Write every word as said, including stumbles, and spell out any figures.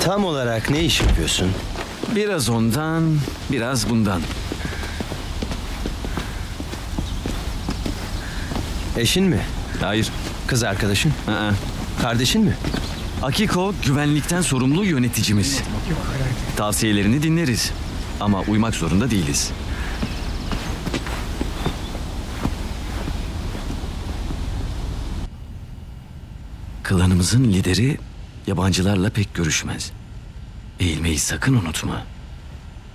Tam olarak ne iş yapıyorsun? Biraz ondan, biraz bundan. Eşin mi? Hayır. Kız arkadaşın? Aa. Kardeşin mi? Akiko güvenlikten sorumlu yöneticimiz. Tavsiyelerini dinleriz. Ama uymak zorunda değiliz. Klanımızın lideri yabancılarla pek görüşmez. Eğilmeyi sakın unutma.